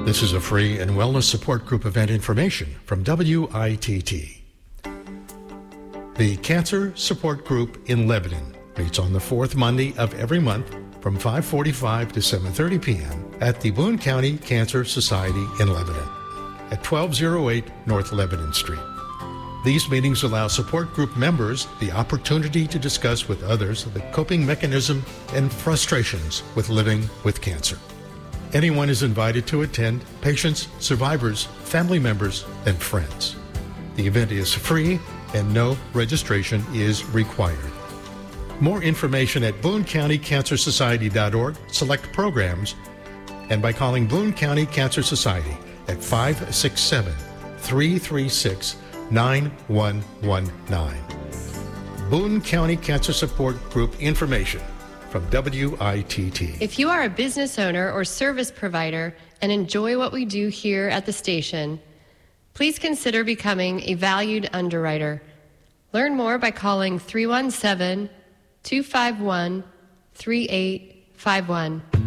This is a free and wellness support group event information from WITT. The Cancer Support Group in Lebanon meets on the fourth Monday of every month from 5:45 to 7:30 p.m. at the Boone County Cancer Society in Lebanon at 1208 North Lebanon Street. These meetings allow support group members the opportunity to discuss with others the coping mechanism and frustrations with living with cancer. Anyone is invited to attend, patients, survivors, family members, and friends. The event is free and no registration is required. More information at BooneCountyCancerSociety.org, select programs, and by calling Boone County Cancer Society at 567-336-9119. Boone County Cancer Support Group information from WITT. If you are a business owner or service provider and enjoy what we do here at the station, please consider becoming a valued underwriter. Learn more by calling 317-251-3851.